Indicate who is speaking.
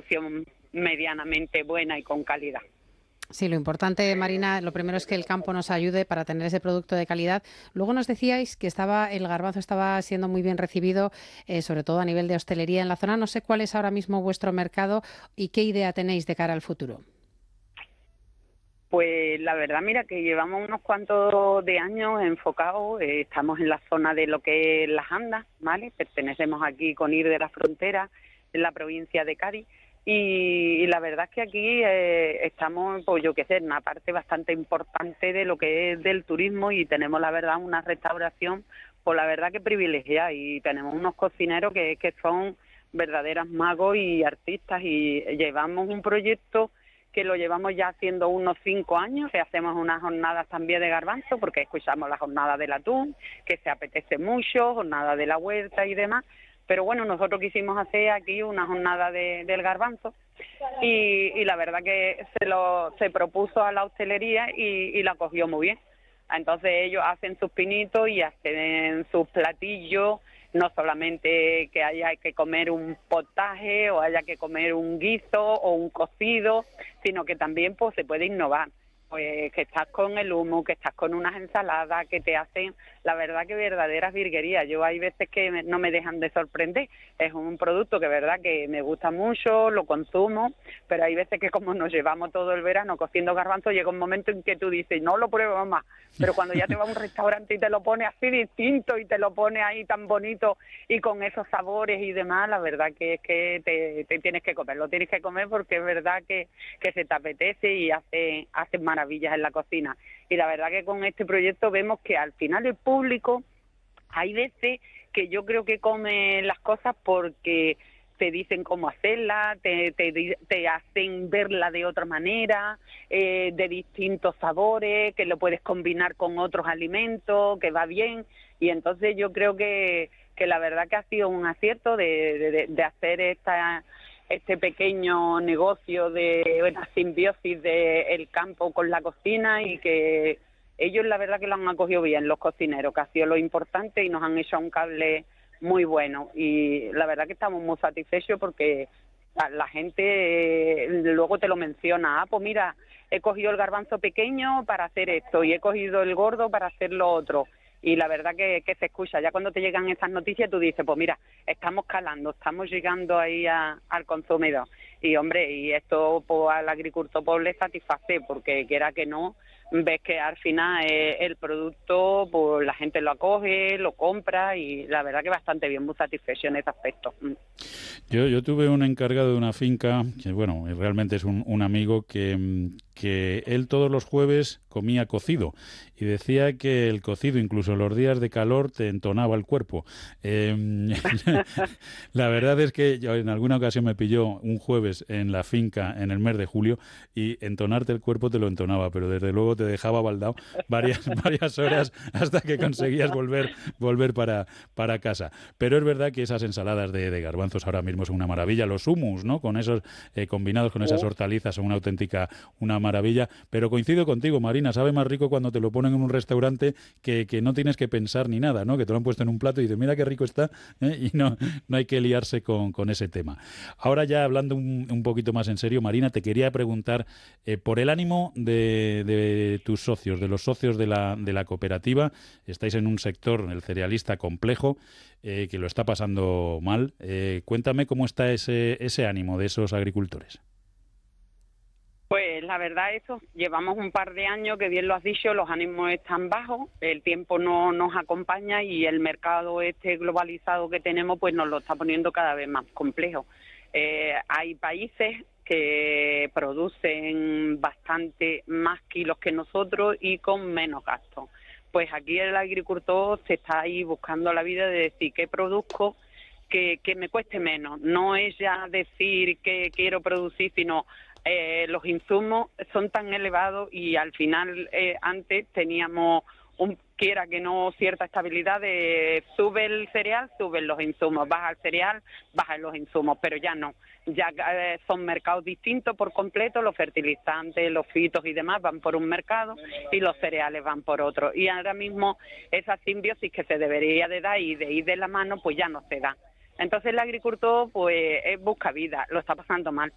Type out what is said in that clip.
Speaker 1: producción medianamente buena y con calidad.
Speaker 2: Sí, lo importante, Marina, lo primero es que el campo nos ayude para tener ese producto de calidad. Luego nos decíais que el garbanzo estaba siendo muy bien recibido, sobre todo a nivel de hostelería en la zona. No sé cuál es ahora mismo vuestro mercado y qué idea tenéis de cara al futuro.
Speaker 1: Pues la verdad, mira, que llevamos unos cuantos de años enfocados, estamos en la zona de lo que es Las Andas, ¿vale? Pertenecemos aquí con Ir de la Frontera, en la provincia de Cádiz, y la verdad es que aquí estamos, pues yo qué sé, en una parte bastante importante de lo que es del turismo y tenemos, la verdad, una restauración, pues la verdad que privilegiada, y tenemos unos cocineros que son verdaderas magos y artistas, y llevamos un proyecto que lo llevamos ya haciendo unos 5 años, que hacemos unas jornadas también de garbanzo, porque escuchamos la jornada del atún, que se apetece mucho, jornada de la huerta y demás, pero bueno, nosotros quisimos hacer aquí una jornada del garbanzo, y la verdad que se propuso a la hostelería y la cogió muy bien. Entonces ellos hacen sus pinitos y hacen sus platillos, no solamente que haya que comer un potaje o haya que comer un guiso o un cocido, sino que también pues se puede innovar. Pues que estás con el humo, que estás con unas ensaladas que te hacen, la verdad que verdaderas virguerías. Yo hay veces que no me dejan de sorprender. Es un producto que verdad que me gusta mucho, lo consumo, pero hay veces que como nos llevamos todo el verano cociendo garbanzo, llega un momento en que tú dices, no lo pruebo más. Pero cuando ya te vas a un restaurante y te lo pone así distinto y te lo pone ahí tan bonito y con esos sabores y demás, la verdad que es que te tienes que comer, lo tienes que comer porque es verdad que se te apetece y hace maravillas en la cocina. Y la verdad que con este proyecto vemos que al final el público, hay veces que yo creo que come las cosas porque te dicen cómo hacerla, te hacen verla de otra manera, de distintos sabores, que lo puedes combinar con otros alimentos, que va bien, y entonces yo creo que la verdad que ha sido un acierto de hacer este pequeño negocio de una simbiosis del campo con la cocina, y que ellos la verdad que lo han acogido bien, los cocineros, que ha sido lo importante, y nos han hecho un cable muy bueno, y la verdad que estamos muy satisfechos porque la gente luego te lo menciona, pues mira, he cogido el garbanzo pequeño para hacer esto y he cogido el gordo para hacer lo otro, y la verdad que se escucha. Ya cuando te llegan esas noticias tú dices, pues mira, estamos calando, estamos llegando ahí al consumidor, y hombre, y esto pues al agricultor pues le satisface, porque quiera que no, ves que al final el producto, pues la gente lo acoge, lo compra, y la verdad que bastante bien, muy satisfecho en ese aspecto.
Speaker 3: Yo tuve un encargado de una finca, que bueno, realmente es un amigo que él todos los jueves comía cocido y decía que el cocido, incluso en los días de calor, te entonaba el cuerpo. La verdad es que yo en alguna ocasión me pilló un jueves en la finca en el mes de julio y entonarte el cuerpo te lo entonaba, pero desde luego te dejaba baldado varias horas hasta que conseguías volver para casa. Pero es verdad que esas ensaladas de garbanzos ahora mismo son una maravilla. Los hummus, ¿no? Con esos combinados con esas hortalizas son una maravilla. Pero coincido contigo, Marina, sabe más rico cuando te lo ponen en un restaurante que no tienes que pensar ni nada, ¿no? Que te lo han puesto en un plato y dices, mira qué rico está, y no hay que liarse con ese tema. Ahora ya hablando un poquito más en serio, Marina, te quería preguntar por el ánimo de tus socios, de los socios de la cooperativa. Estáis en un sector, el cerealista, complejo, que lo está pasando mal. Cuéntame cómo está ese ánimo de esos agricultores.
Speaker 1: Pues la verdad eso, llevamos un par de años que bien lo has dicho, los ánimos están bajos, el tiempo no nos acompaña y el mercado globalizado que tenemos pues nos lo está poniendo cada vez más complejo. Hay países que producen bastante más kilos que nosotros y con menos gastos. Pues aquí el agricultor se está ahí buscando la vida de decir qué produzco que me cueste menos. No es ya decir que quiero producir, sino los insumos son tan elevados y al final antes teníamos quiera que no cierta estabilidad de sube el cereal, suben los insumos, baja el cereal, bajan los insumos, pero ya no, ya son mercados distintos por completo, los fertilizantes, los fitos y demás van por un mercado y los cereales van por otro, y ahora mismo esa simbiosis que se debería de dar y de ir de la mano pues ya no se da. Entonces el agricultor pues busca vida, lo está pasando mal.